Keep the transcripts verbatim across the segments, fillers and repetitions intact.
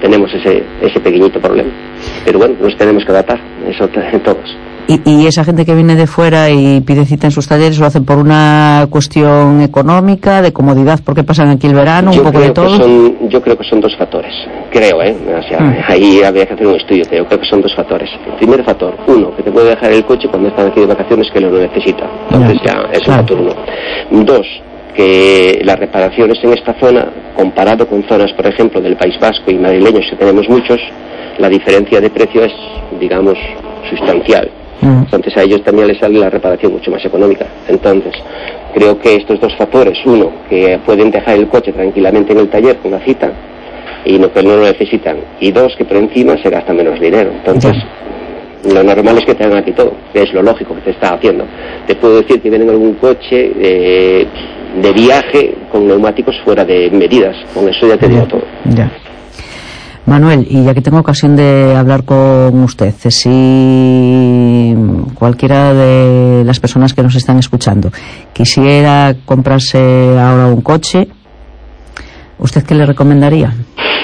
tenemos ese ese pequeñito problema. Pero bueno, nos tenemos que adaptar, eso t- todos. Y, y esa gente que viene de fuera y pide cita en sus talleres, ¿lo hacen por una cuestión económica, de comodidad, porque pasan aquí el verano, un yo poco de creo todo? Que son, yo creo que son dos factores, creo, ¿eh? O sea, mm. ahí habría que hacer un estudio, pero creo que son dos factores. El primer factor, uno, que te puede dejar el coche cuando están aquí de vacaciones que lo necesita. Entonces ya, ya es un factor uno. Dos, que las reparaciones en esta zona, comparado con zonas, por ejemplo, del País Vasco y madrileños, que tenemos muchos, la diferencia de precio es, digamos, sustancial. Entonces a ellos también les sale la reparación mucho más económica. Entonces creo que estos dos factores, uno, que pueden dejar el coche tranquilamente en el taller con la cita y no que no lo necesitan, y dos, que por encima se gasta menos dinero. Entonces lo normal es que te hagan aquí todo, que es lo lógico que te está haciendo. Te puedo decir que vienen algún coche eh, de viaje con neumáticos fuera de medidas, con eso ya te digo todo. Ya. Manuel, y ya que tengo ocasión de hablar con usted, si cualquiera de las personas que nos están escuchando quisiera comprarse ahora un coche, ¿usted qué le recomendaría?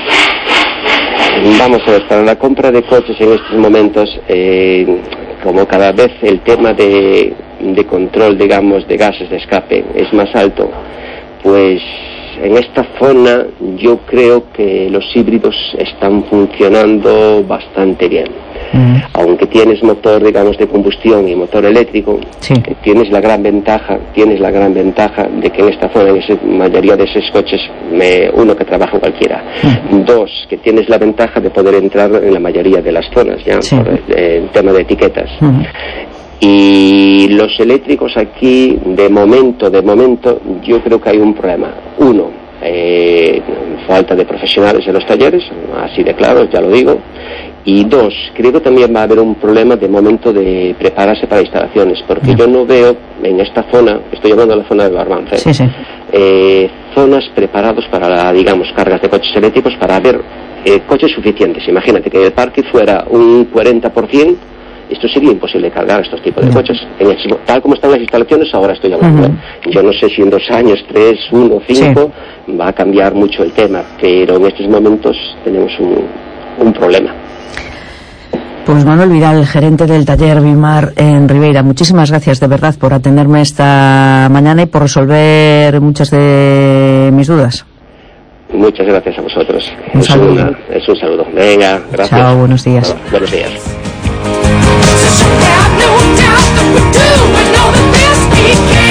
Vamos a ver, para la compra de coches en estos momentos, eh, como cada vez el tema de, de control, digamos, de gases de escape es más alto, pues en esta zona yo creo que los híbridos están funcionando bastante bien. Mm. Aunque tienes motor, digamos, de combustión y motor eléctrico, sí. tienes la gran ventaja, tienes la gran ventaja de que en esta zona, en la mayoría de esos coches, me, uno que trabaja cualquiera. Mm. Dos, que tienes la ventaja de poder entrar en la mayoría de las zonas, ya, sí. por el, el tema de etiquetas. Mm. Y los eléctricos aquí, de momento, de momento, yo creo que hay un problema. Uno, eh, falta de profesionales en los talleres, así de claro, ya lo digo. Y dos, creo que también va a haber un problema de momento de prepararse para instalaciones, porque yo no veo en esta zona, estoy hablando de la zona de Barbanza, sí, sí. eh, zonas preparadas para, la, digamos, cargas de coches eléctricos, para haber eh, coches suficientes. Imagínate que el parque fuera un cuarenta por ciento, esto sería imposible cargar estos tipos de coches. En el, tal como están las instalaciones, ahora estoy hablando. Uh-huh. Yo no sé si en dos años, tres, uno, cinco, sí. va a cambiar mucho el tema, pero en estos momentos tenemos un, un problema. Pues Manuel Vidal, gerente del taller Bimar en Ribeira, muchísimas gracias de verdad por atenderme esta mañana y por resolver muchas de mis dudas. Muchas gracias a vosotros. Un es, saludo. Una, es un saludo. Venga, gracias. Chao, buenos días. Bueno, buenos días.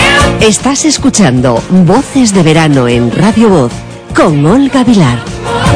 Estás escuchando Voces de Verano en Radio Voz con Olga Vilar.